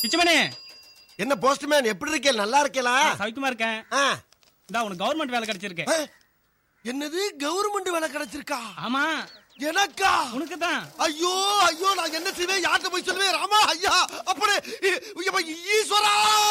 பிச்சமணி, என்ன போஸ்ட்மேன் எப்படி இருக்கே? நல்லா இருக்கேலா? சவிக்குமா இருக்கேன். இந்தா உனக்கு கவர்மெண்ட் வேலை கிடைச்சிருக்கு. என்னது கவர்மெண்ட் வேலை கிடைச்சிருக்கா? ஆமா. எனக்கா? உனக்கு தான். ஐயோ ஐயோ, நான் என்ன செய்வேன்? யார்ட்ட